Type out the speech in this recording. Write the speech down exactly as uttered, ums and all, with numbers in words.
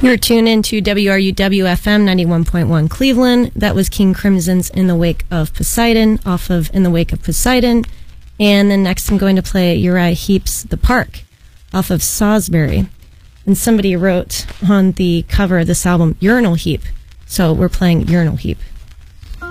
You're tuned into W R U W F M ninety-one point one Cleveland. That was King Crimson's In the Wake of Poseidon off of In the Wake of Poseidon. And then next I'm going to play Uriah Heep's The Park off of Salisbury. And somebody wrote on the cover of this album, Urinal Heap. So we're playing Urinal Heap.